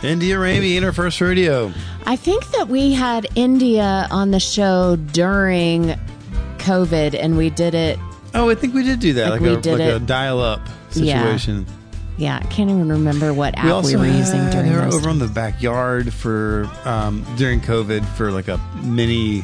India Ramey in her first rodeo. I think that we had India on the show during COVID, and we did it. Oh, I think we did do that, like a dial-up situation. Yeah, I can't even remember what app we were using during those. Over on the backyard for during COVID for like a mini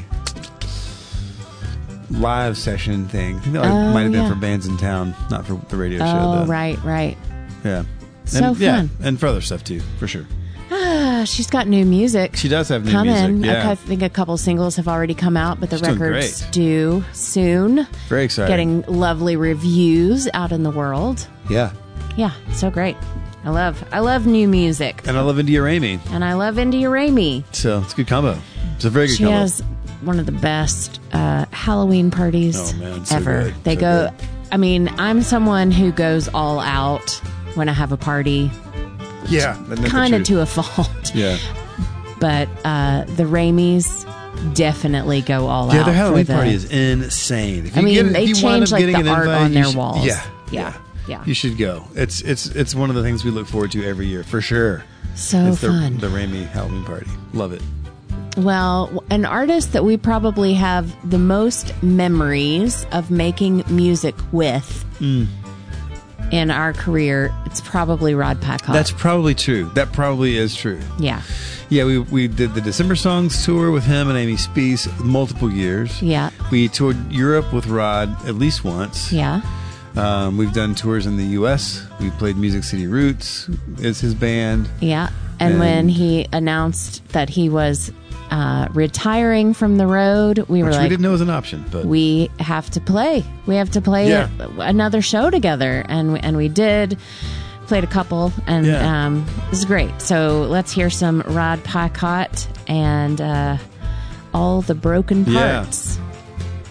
live session thing. It might have been for bands in town, not for the radio show. Oh, right. Yeah. So fun. And for other stuff too, for sure. She's got new music. She does have new coming. music. Yeah. I think a couple singles have already come out, but the record's due soon. Very exciting. Getting lovely reviews out in the world. Yeah. Yeah, so great. I love new music. And I love India Ramey. So it's a good combo. It's a very good combo. She has one of the best Halloween parties ever. Good. They go. Good. I mean, I'm someone who goes all out when I have a party. Yeah, kind of to a fault. Yeah, but the Rameys definitely go all out. Yeah, their Halloween party is insane. They change like the art on their walls. Yeah. You should go. It's one of the things we look forward to every year for sure. So fun. The Ramey Halloween party. Love it. Well, an artist that we probably have the most memories of making music with in our career, it's probably Rod Pacott. That's probably true. That probably is true. Yeah. Yeah, we did the December Songs tour with him and Amy Speece multiple years. Yeah. We toured Europe with Rod at least once. Yeah. We've done tours in the U.S. We played Music City Roots as his band. Yeah. And when he announced that he was retiring from the road, we were like, we didn't know it was an option, but we have to play. We have to play another show together, and we did. Played a couple, and it was great. So let's hear some Rod Pacott and All the Broken Parts.